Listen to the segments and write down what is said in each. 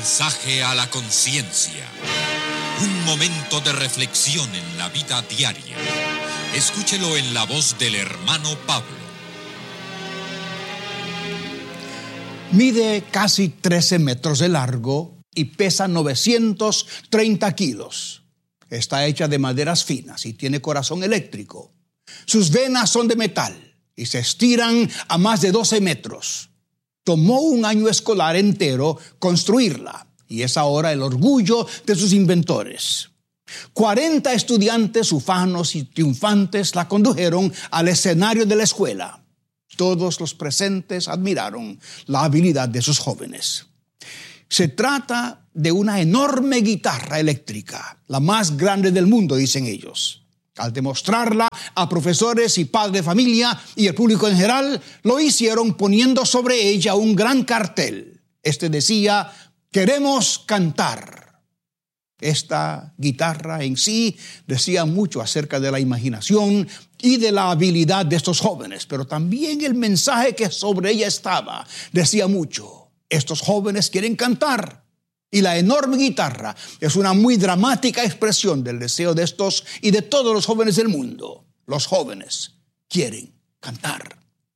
Mensaje a la conciencia. Un momento de reflexión en la vida diaria. Escúchelo en la voz del hermano Pablo. Mide casi 13 metros de largo y pesa 930 kilos. Está hecha de maderas finas y tiene corazón eléctrico. Sus venas son de metal y se estiran a más de 12 metros. Tomó un año escolar entero construirla y es ahora el orgullo de sus inventores. 40 estudiantes ufanos y triunfantes la condujeron al escenario de la escuela. Todos los presentes admiraron la habilidad de sus jóvenes. Se trata de una enorme guitarra eléctrica, la más grande del mundo, dicen ellos. Al demostrarla a profesores y padres de familia y el público en general, lo hicieron poniendo sobre ella un gran cartel. Este decía: queremos cantar. Esta guitarra en sí decía mucho acerca de la imaginación y de la habilidad de estos jóvenes, pero también el mensaje que sobre ella estaba decía mucho. Estos jóvenes quieren cantar. Y la enorme guitarra es una muy dramática expresión del deseo de estos y de todos los jóvenes del mundo. Los jóvenes quieren cantar.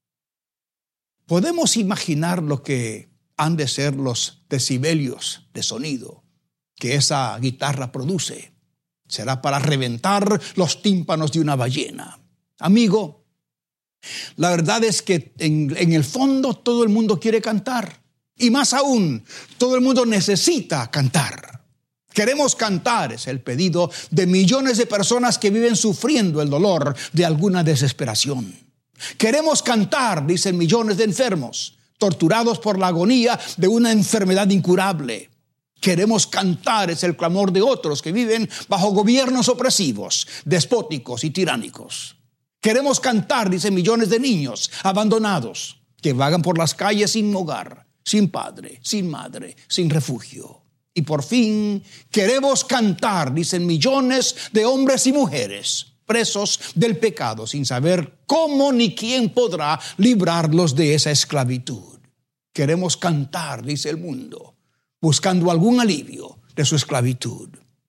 Podemos imaginar lo que han de ser los decibelios de sonido que esa guitarra produce. Será para reventar los tímpanos de una ballena. Amigo, la verdad es que en el fondo todo el mundo quiere cantar. Y más aún, todo el mundo necesita cantar. Queremos cantar es el pedido de millones de personas que viven sufriendo el dolor de alguna desesperación. Queremos cantar, dicen millones de enfermos, torturados por la agonía de una enfermedad incurable. Queremos cantar es el clamor de otros que viven bajo gobiernos opresivos, despóticos y tiránicos. Queremos cantar, dicen millones de niños abandonados que vagan por las calles sin hogar, sin padre, sin madre, sin refugio. Y por fin, queremos cantar, dicen millones de hombres y mujeres, presos del pecado, sin saber cómo ni quién podrá librarlos de esa esclavitud. Queremos cantar, dice el mundo, buscando algún alivio de su esclavitud.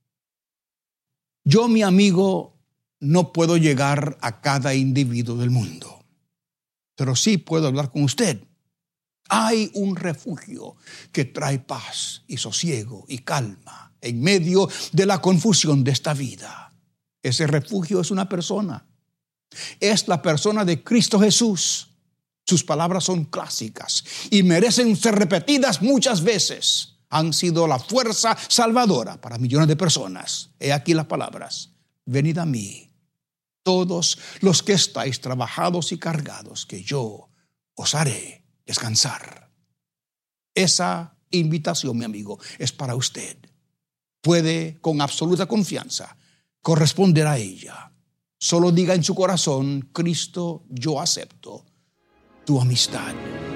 Yo, mi amigo, no puedo llegar a cada individuo del mundo, pero sí puedo hablar con usted. Hay un refugio que trae paz y sosiego y calma en medio de la confusión de esta vida. Ese refugio es una persona. Es la persona de Cristo Jesús. Sus palabras son clásicas y merecen ser repetidas muchas veces. Han sido la fuerza salvadora para millones de personas. He aquí las palabras: venid a mí, todos los que estáis trabajados y cargados, que yo os haré descansar. Esa invitación, mi amigo, es para usted. Puede con absoluta confianza corresponder a ella. Solo diga en su corazón: Cristo, yo acepto tu amistad.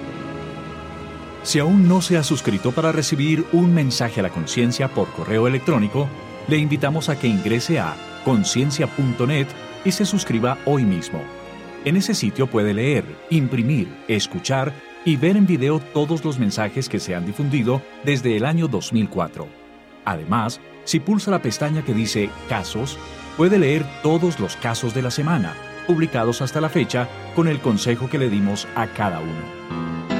Si aún no se ha suscrito para recibir un mensaje a la conciencia por correo electrónico, le invitamos a que ingrese a conciencia.net y se suscriba hoy mismo. En ese sitio puede leer, imprimir, escuchar y ver en video todos los mensajes que se han difundido desde el año 2004. Además, si pulsa la pestaña que dice Casos, puede leer todos los casos de la semana, publicados hasta la fecha, con el consejo que le dimos a cada uno.